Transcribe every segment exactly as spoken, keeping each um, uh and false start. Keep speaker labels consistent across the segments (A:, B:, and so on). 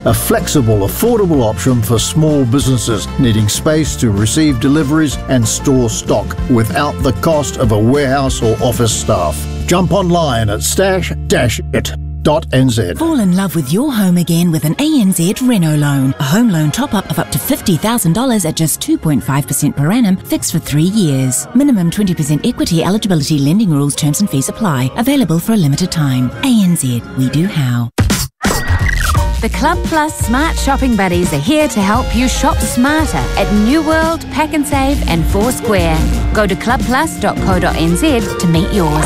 A: a flexible, affordable option for small businesses needing space to receive deliveries and store stock without the cost of a warehouse or office staff. Jump online at stash dash it dot n z.
B: Fall in love with your home again with an A N Z Reno loan. A home loan top-up of up to fifty thousand dollars at just two point five percent per annum, fixed for three years. Minimum twenty percent equity eligibility, lending rules, terms and fees apply. Available for a limited time. A N Z, we do how.
C: The Club Plus Smart Shopping Buddies are here to help you shop smarter at New World, Pack and Save and Foursquare. Go to club plus dot co dot n z to meet yours.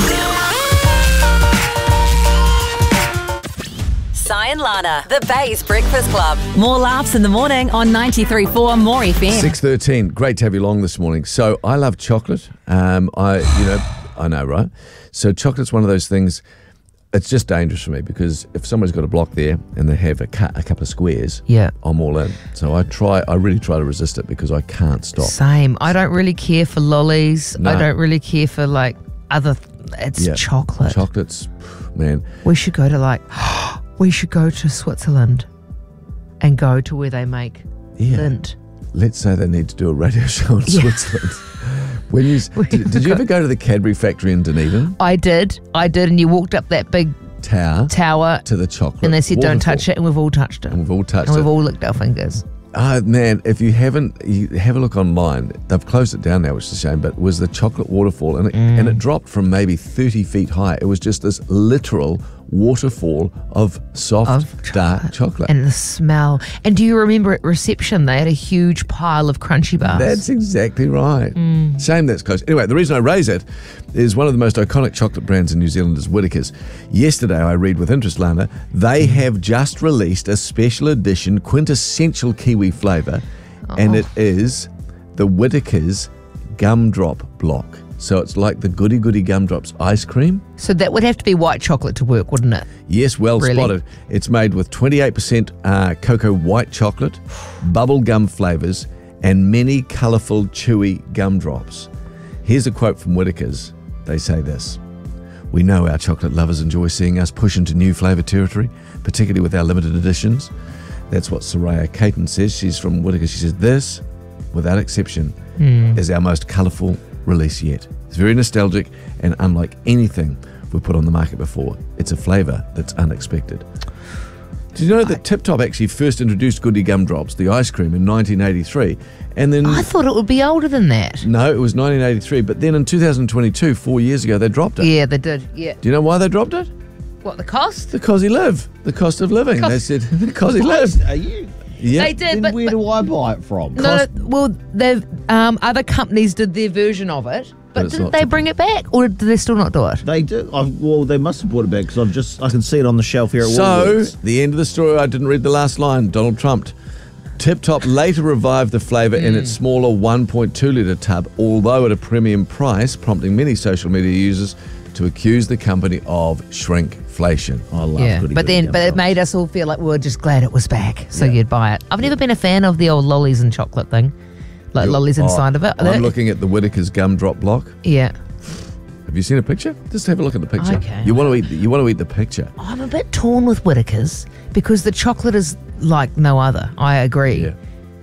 D: Sai and Lana, the Bay's Breakfast Club.
E: More laughs in the morning on ninety-three point four More F M.
F: six thirteen. Great to have you along this morning. So I love chocolate. Um, I, you know, I know, right? So chocolate's one of those things. It's just dangerous for me because if someone's got a block there and they have a, cu- a couple of squares,
G: yeah,
F: I'm all in. So I try. I really try to resist it because I can't stop.
G: Same. I don't really care for lollies.
F: No.
G: I don't really care for like other. It's
F: yeah.
G: chocolate.
F: Chocolates, man.
G: We should go to like. We should go to Switzerland and go to where they make
F: yeah.
G: Lindt.
F: Let's say they need to do a radio show in
G: yeah.
F: Switzerland. When you did, did you ever go to the Cadbury factory in Dunedin?
G: I did, I did, and you walked up that big
F: tower,
G: tower
F: to the chocolate,
G: and they said,
F: waterfall.
G: "Don't touch it," and we've all touched it.
F: And we've all touched
G: and
F: it.
G: we've all licked our fingers.
F: Oh man, if you haven't, you have a look online. They've closed it down now, which is a shame. But it was the chocolate waterfall, and it,
G: Mm.
F: and it dropped from maybe thirty feet high. It was just this literal waterfall of soft,
G: Of chocolate.
F: dark chocolate.
G: And the smell. And do you remember at reception they had a huge pile of crunchy bars?
F: That's exactly right.
G: Mm.
F: Shame that's close. Anyway, the reason I raise it is one of the most iconic chocolate brands in New Zealand is Whittaker's. Yesterday, I read with interest, Lana, they have just released a special edition quintessential Kiwi flavour,
G: oh.
F: and it is the Whittaker's Gumdrop Block. So it's like the Goody Goody Gumdrops ice cream.
G: So that would have to be white chocolate to work, wouldn't it?
F: Yes, well
G: Really?
F: spotted. It's made with twenty-eight percent uh, cocoa white chocolate, bubble gum flavours, and many colourful, chewy gumdrops. Here's a quote from Whittaker's. They say this: "We know our chocolate lovers enjoy seeing us push into new flavour territory, particularly with our limited editions." That's what Soraya Caton says. She's from Whittaker. She says, "This, without exception,
G: Mm.
F: is our most colourful release yet. It's very nostalgic and unlike anything we've put on the market before. It's a flavour that's unexpected." Did you know that Tip Top actually first introduced Goody Gumdrops, the ice cream, in nineteen eighty-three? And then
G: I thought it would be older than that.
F: no, it was nineteen eighty-three. But then in two thousand twenty-two, four years ago, they dropped it.
G: Yeah, they did. Yeah.
F: Do you know why they dropped it?
G: What, the cost?
F: The Cosy Live, the cost of living.
G: Cost-
F: They said the Cosy Live.
H: Are you?
F: Yeah.
G: They did,
H: Then
G: but,
H: where
G: but
H: do I buy it from?
G: no, no, well, they've um, other companies did their version of it,
F: But
G: but
F: it's
G: didn't
F: not
G: they
F: Tip
G: bring it back, or did they still not do it?
H: They do. I've, well, they must have brought it back because I've just I can see it on the shelf here at
F: So,
H: Woolworths.
F: the end of the story, I didn't read the last line. Donald Trump. Tip Top later revived the flavour in its smaller one point two litre tub, although at a premium price, prompting many social media users to accuse the company of shrinkflation.
H: I love
G: Yeah,
H: Goody
G: but
H: Goody
G: then, but it
H: Gumdrops.
G: made us all feel like we were just glad it was back, so
F: Yeah.
G: you'd buy it. I've never been a fan of the old lollies and chocolate thing, like lollies inside
F: Oh,
G: of it.
F: I'm looking at the Whittaker's Gumdrop Block.
G: Yeah,
F: Have you seen a picture? Just have a look at the picture.
G: Okay.
F: You want to eat. You want to eat the picture.
G: I'm a bit torn with Whittaker's because the chocolate is like no other. I agree,
F: Yeah.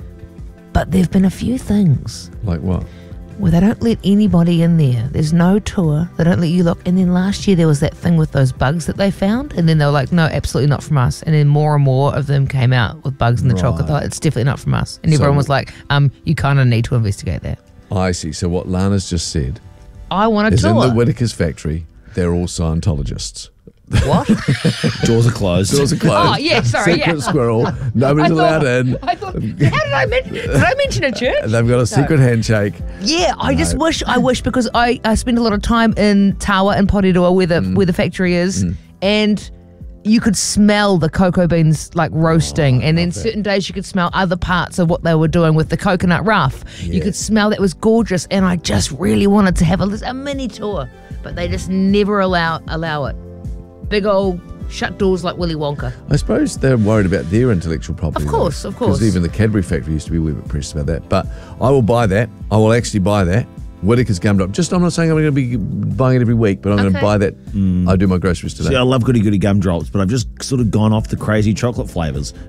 G: but there've been a few things
F: Like what?
G: where they don't let anybody in there. There's no tour. They don't let you look. And then last year there was that thing with those bugs that they found, and then they were like, "No, absolutely not from us." And then more and more of them came out with bugs in the chocolate. They're like, "It's definitely not from us." And
F: So-
G: everyone was like, "Um, you kind of need to investigate that."
F: I see. So what Lana's just said
G: I want a
F: is in
G: tour.
F: the Whittaker's factory. They're all Scientologists.
G: What?
H: Doors are closed.
F: Doors are closed.
G: Oh, yeah, sorry,
F: Secret
G: yeah.
F: squirrel. Nobody's
G: I
F: allowed
G: thought-
F: in.
G: I thought, how did I mention? Did I mention a church?
F: They've got a secret handshake.
G: Yeah, I just
F: No.
G: wish I wish because I, I spend a lot of time in Tawa and Porirua where the
F: Mm.
G: where the factory is, and you could smell the cocoa beans like roasting,
F: Oh,
G: and then certain days you could smell other parts of what they were doing with the coconut rough. You
F: Yeah.
G: could smell that it was gorgeous, and I just really wanted to have a, a mini tour, but they just never allow allow it. Big old shut doors like Willy Wonka.
F: I suppose they're worried about their intellectual property.
G: Of course, of course.
F: Because even the Cadbury factory used to be a wee bit pressed about that. But I will buy that. I will actually buy that. Whitaker's gumdrop. Just, I'm not saying I'm going to be buying it every week, but I'm going to
G: Okay.
F: buy that. I do my groceries today.
H: See, I love goody goody gumdrops, but I've just sort of gone off the crazy chocolate flavours.